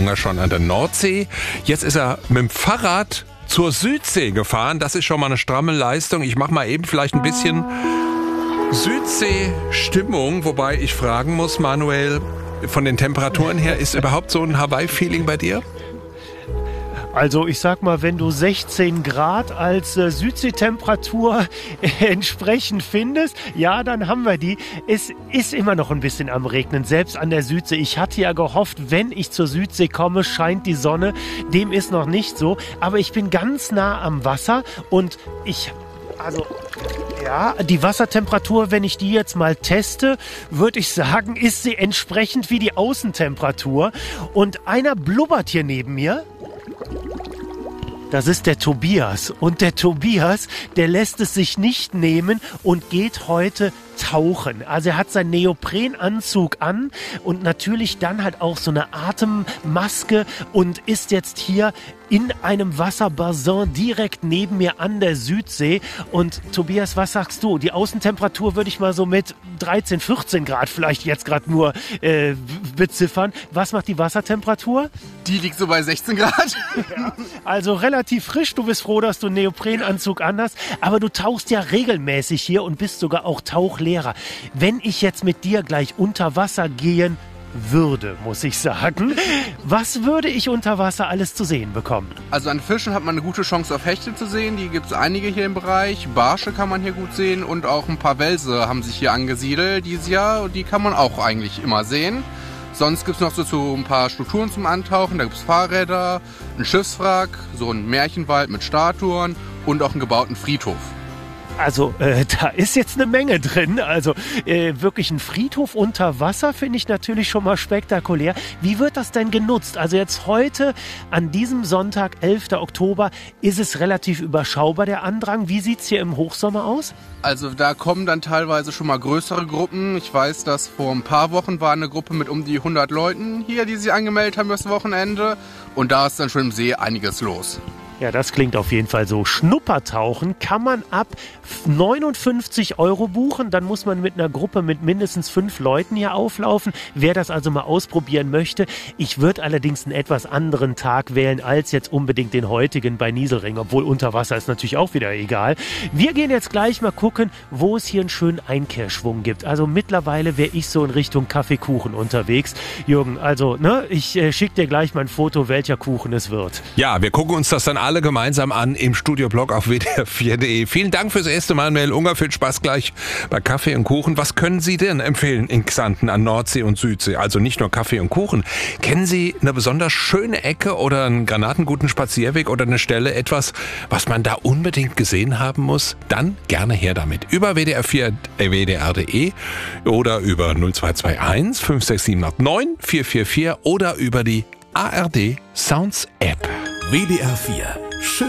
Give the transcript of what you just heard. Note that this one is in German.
Unger schon an der Nordsee. Jetzt ist er mit dem Fahrrad zur Südsee gefahren. Das ist schon mal eine stramme Leistung. Ich mache mal eben vielleicht ein bisschen Südsee-Stimmung, wobei ich fragen muss, Manuel, von den Temperaturen her, ist überhaupt so ein Hawaii-Feeling bei dir? Also ich sag mal, wenn du 16 Grad als Südseetemperatur entsprechend findest, ja, dann haben wir die. Es ist immer noch ein bisschen am Regnen, selbst an der Südsee. Ich hatte ja gehofft, wenn ich zur Südsee komme, scheint die Sonne. Dem ist noch nicht so. Aber ich bin ganz nah am Wasser und ja, die Wassertemperatur, wenn ich die jetzt mal teste, würde ich sagen, ist sie entsprechend wie die Außentemperatur. Und einer blubbert hier neben mir. Das ist der Tobias. Und der Tobias, der lässt es sich nicht nehmen und geht heute tauchen. Also er hat seinen Neoprenanzug an und natürlich dann halt auch so eine Atemmaske und ist jetzt hier in einem Wasserbassin direkt neben mir an der Südsee. Und Tobias, was sagst du? Die Außentemperatur würde ich mal so mit 13, 14 Grad vielleicht jetzt gerade nur beziffern. Was macht die Wassertemperatur? Die liegt so bei 16 Grad. Ja, also relativ frisch. Du bist froh, dass du einen Neoprenanzug anhast. Aber du tauchst ja regelmäßig hier und bist sogar auch Tauchlehrer. Wenn ich jetzt mit dir gleich unter Wasser gehen würde, muss ich sagen, was würde ich unter Wasser alles zu sehen bekommen? Also an Fischen hat man eine gute Chance auf Hechte zu sehen. Die gibt es einige hier im Bereich. Barsche kann man hier gut sehen und auch ein paar Welse haben sich hier angesiedelt dieses Jahr. Und die kann man auch eigentlich immer sehen. Sonst gibt es noch so ein paar Strukturen zum Antauchen. Da gibt es Fahrräder, ein Schiffswrack, so ein Märchenwald mit Statuen und auch einen gebauten Friedhof. Also da ist jetzt eine Menge drin. Also wirklich ein Friedhof unter Wasser finde ich natürlich schon mal spektakulär. Wie wird das denn genutzt? Also jetzt heute an diesem Sonntag, 11. Oktober, ist es relativ überschaubar, der Andrang. Wie sieht es hier im Hochsommer aus? Also da kommen dann teilweise schon mal größere Gruppen. Ich weiß, dass vor ein paar Wochen war eine Gruppe mit um die 100 Leuten hier, die sich angemeldet haben fürs Wochenende. Und da ist dann schon im See einiges los. Ja, das klingt auf jeden Fall so. Schnuppertauchen kann man ab 59 € buchen. Dann muss man mit einer Gruppe mit mindestens 5 Leuten hier auflaufen. Wer das also mal ausprobieren möchte. Ich würde allerdings einen etwas anderen Tag wählen, als jetzt unbedingt den heutigen bei Nieselring. Obwohl unter Wasser ist natürlich auch wieder egal. Wir gehen jetzt gleich mal gucken, wo es hier einen schönen Einkehrschwung gibt. Also mittlerweile wäre ich so in Richtung Kaffeekuchen unterwegs. Jürgen, also ich schicke dir gleich mal ein Foto, welcher Kuchen es wird. Ja, wir gucken uns das dann alle gemeinsam an im Studioblog auf WDR4.de. Vielen Dank fürs erste Mal, Manuel Unger. Viel Spaß gleich bei Kaffee und Kuchen. Was können Sie denn empfehlen in Xanten an Nordsee und Südsee? Also nicht nur Kaffee und Kuchen. Kennen Sie eine besonders schöne Ecke oder einen granatenguten Spazierweg oder eine Stelle, etwas, was man da unbedingt gesehen haben muss? Dann gerne her damit. Über WDR4.de oder über 0221 56789 444 oder über die ARD Sounds App. WDR 4. Schön.